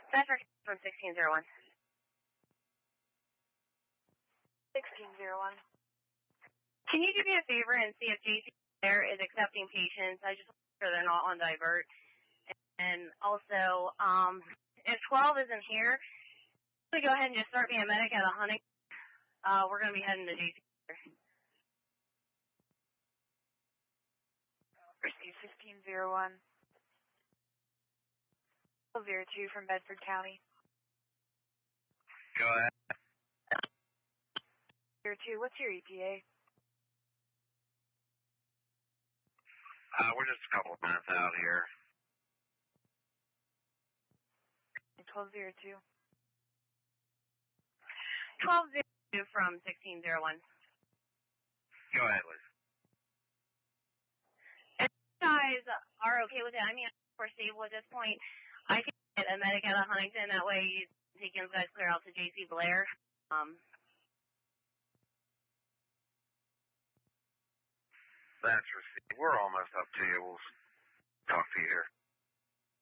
Bedford from 1601. 1601. Can you do me a favor and see if JC Blair is accepting patients? I just want to make sure they're not on divert. And also, if 12 isn't here, we go ahead and just start being a medic at a Huntington. We're going to be heading to JC Blair. Rescue 1501. 02 from Bedford County. Go ahead. 02, what's your ETA? We're just a couple of minutes out here. 1202. 1202 from 1601. Go ahead, Liz. If you guys are okay with it, I mean, we're stable at this point. I can get a medic out of Huntington. That way you can guys clear out to JC Blair. That's received. We're almost up to you. We'll talk to you here.